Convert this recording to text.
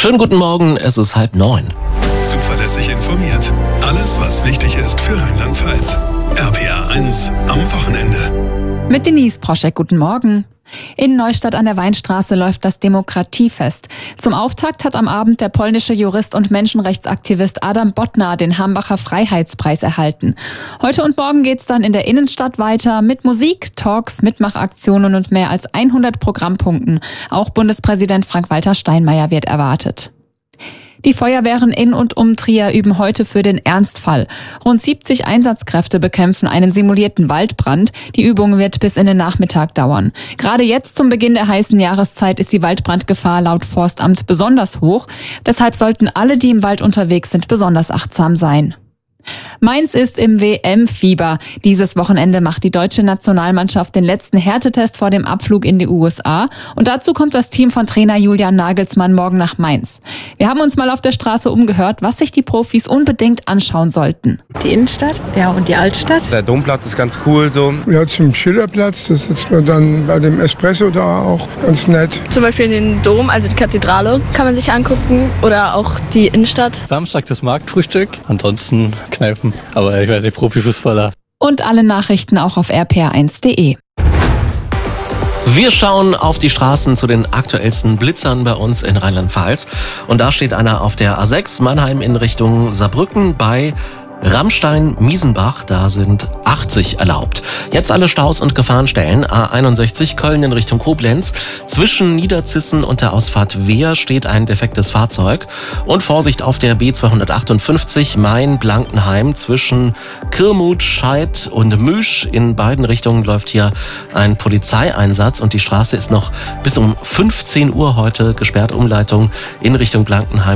Schönen guten Morgen, es ist 8:30. Zuverlässig informiert. Alles, was wichtig ist für Rheinland-Pfalz. RPA 1 am Wochenende. Mit Denise Proschek, guten Morgen. In Neustadt an der Weinstraße läuft das Demokratiefest. Zum Auftakt hat am Abend der polnische Jurist und Menschenrechtsaktivist Adam Bodnar den Hambacher Freiheitspreis erhalten. Heute und morgen geht's dann in der Innenstadt weiter mit Musik, Talks, Mitmachaktionen und mehr als 100 Programmpunkten. Auch Bundespräsident Frank-Walter Steinmeier wird erwartet. Die Feuerwehren in und um Trier üben heute für den Ernstfall. Rund 70 Einsatzkräfte bekämpfen einen simulierten Waldbrand. Die Übung wird bis in den Nachmittag dauern. Gerade jetzt zum Beginn der heißen Jahreszeit ist die Waldbrandgefahr laut Forstamt besonders hoch. Deshalb sollten alle, die im Wald unterwegs sind, besonders achtsam sein. Mainz ist im WM-Fieber. Dieses Wochenende macht die deutsche Nationalmannschaft den letzten Härtetest vor dem Abflug in die USA. Und dazu kommt das Team von Trainer Julian Nagelsmann morgen nach Mainz. Wir haben uns mal auf der Straße umgehört, was sich die Profis unbedingt anschauen sollten. Die Innenstadt, ja, und die Altstadt. Der Domplatz ist ganz cool so. Ja, zum Schillerplatz, das ist man dann bei dem Espresso da auch ganz nett. Zum Beispiel den Dom, also die Kathedrale, kann man sich angucken. Oder auch die Innenstadt. Samstag das Marktfrühstück, ansonsten Kneipen, aber ich weiß nicht, Profifußballer. Und alle Nachrichten auch auf rpa1.de. Wir schauen auf die Straßen zu den aktuellsten Blitzern bei uns in Rheinland-Pfalz. Und da steht einer auf der A6 Mannheim in Richtung Saarbrücken bei Rammstein-Miesenbach, da sind 80 erlaubt. Jetzt alle Staus und Gefahrenstellen. A61 Köln in Richtung Koblenz. Zwischen Niederzissen und der Ausfahrt Wehr steht ein defektes Fahrzeug. Und Vorsicht auf der B258 Main-Blankenheim zwischen Kirmut, Scheid und Müsch. In beiden Richtungen läuft hier ein Polizeieinsatz und die Straße ist noch bis um 15 Uhr heute gesperrt. Umleitung in Richtung Blankenheim.